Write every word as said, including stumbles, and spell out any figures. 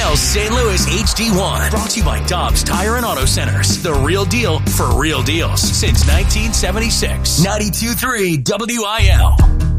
L Saint Louis H D one. Brought to you by Dobbs Tire and Auto Centers. The real deal for real deals since nineteen seventy-six. ninety-two point three W I L.